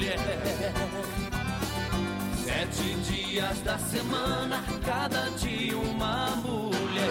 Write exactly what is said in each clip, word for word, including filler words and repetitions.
mulher. Sete dias da semana, cada dia uma mulher.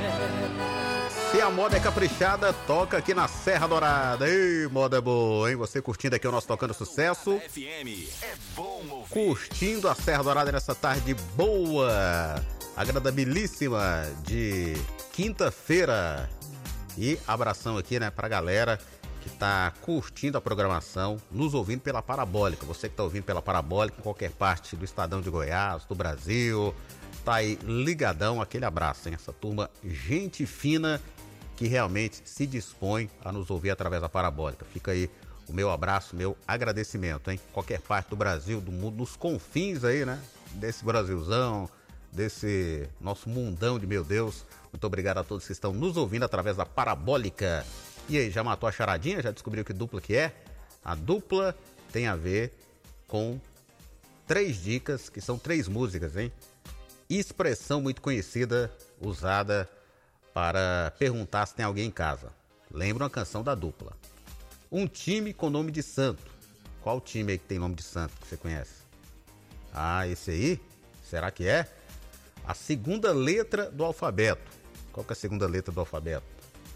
Se a moda é caprichada, toca aqui na Serra Dourada. Ei, moda boa, hein? Você curtindo aqui o nosso Tocando Sucesso. F M, é bom ouvir. Curtindo a Serra Dourada nessa tarde boa, agradabilíssima de quinta-feira. E abração aqui, né, pra galera que tá curtindo a programação, nos ouvindo pela Parabólica. Você que tá ouvindo pela Parabólica em qualquer parte do estadão de Goiás, do Brasil, tá aí ligadão, aquele abraço, hein? Essa turma, gente fina, que realmente se dispõe a nos ouvir através da Parabólica. Fica aí o meu abraço, meu agradecimento, hein? Qualquer parte do Brasil, do mundo, dos confins aí, né? Desse Brasilzão, desse nosso mundão de meu Deus. Muito obrigado a todos que estão nos ouvindo através da Parabólica. E aí, já matou a charadinha? Já descobriu que dupla que é? A dupla tem a ver com três dicas, que são três músicas, hein? Expressão muito conhecida, usada para perguntar se tem alguém em casa. Lembra uma canção da dupla. Um time com nome de santo. Qual time aí que tem nome de santo que você conhece? Ah, esse aí? Será que é? A segunda letra do alfabeto. Qual que é a segunda letra do alfabeto?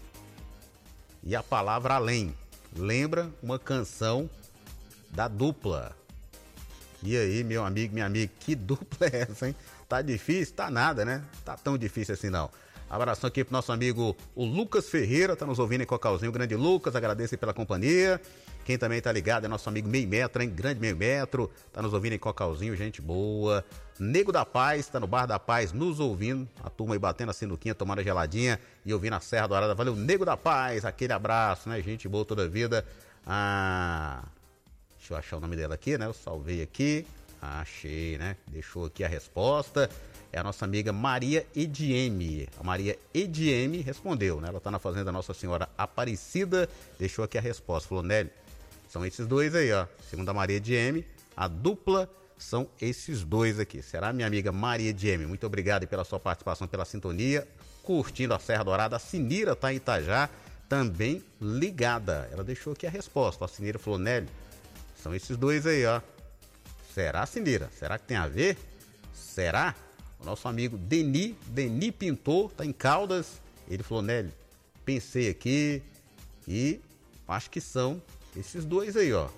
E a palavra além. Lembra uma canção da dupla. E aí, meu amigo, minha amiga, que dupla é essa, hein? Tá difícil? Tá nada, né? Tá tão difícil assim não. Abração aqui pro nosso amigo o Lucas Ferreira, tá nos ouvindo em Cocalzinho, grande Lucas, agradeço aí pela companhia. Quem também tá ligado é nosso amigo Meio Metro, hein? Grande Meio Metro, tá nos ouvindo em Cocalzinho, gente boa. Nego da Paz, tá no Bar da Paz nos ouvindo, a turma aí batendo a sinuquinha, tomando a geladinha e ouvindo a Serra Dourada. Valeu, Nego da Paz, aquele abraço, né? Gente boa toda a vida. Ah, deixa eu achar o nome dela aqui, né? Eu salvei aqui, ah, achei, né? Deixou aqui a resposta. É a nossa amiga Maria Edieme. A Maria Edieme respondeu, né? Ela tá na fazenda Nossa Senhora Aparecida. Deixou aqui a resposta. Falou, Nélio, são esses dois aí, ó. Segundo a Maria Edieme, a dupla são esses dois aqui. Será, minha amiga Maria Edieme? Muito obrigado pela sua participação, pela sintonia. Curtindo a Serra Dourada. A Sinira tá em Itajá, também ligada. Ela deixou aqui a resposta. A Sinira falou, Nélio, são esses dois aí, ó. Será, Sinira? Será que tem a ver? Será? O nosso amigo Deni, Deni Pintor, tá em Caldas. Ele falou, Nélio, pensei aqui e acho que são esses dois aí, ó.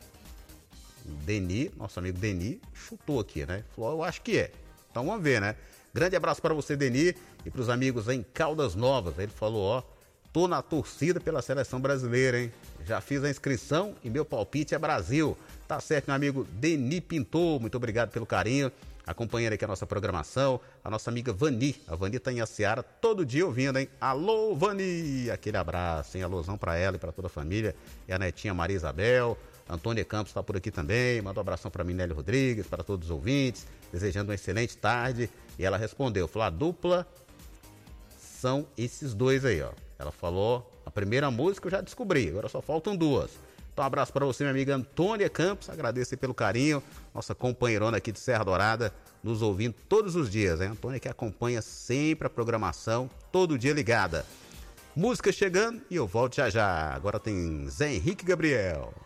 O Deni, nosso amigo Deni, chutou aqui, né? Falou, eu acho que é. Então vamos ver, né? Grande abraço para você, Deni, e para os amigos em Caldas Novas. Ele falou, ó, tô na torcida pela seleção brasileira, hein? Já fiz a inscrição e meu palpite é Brasil. Tá certo, meu amigo Deni Pintor, muito obrigado pelo carinho. Acompanhando aqui a nossa programação, a nossa amiga Vani. A Vani tá em Aciara todo dia ouvindo, hein? Alô, Vani! Aquele abraço, hein? Alôzão pra ela e pra toda a família. E a netinha Maria Isabel. Antônia Campos tá por aqui também. Manda um abração pra Minélio Rodrigues, para todos os ouvintes. Desejando uma excelente tarde. E ela respondeu, falou, a dupla são esses dois aí, ó. Ela falou, a primeira música eu já descobri, agora só faltam duas. Então um abraço para você, minha amiga Antônia Campos, agradeço pelo carinho, nossa companheirona aqui de Serra Dourada, nos ouvindo todos os dias, hein? Antônia que acompanha sempre a programação, todo dia ligada. Música chegando e eu volto já já, agora tem Zé Henrique Gabriel.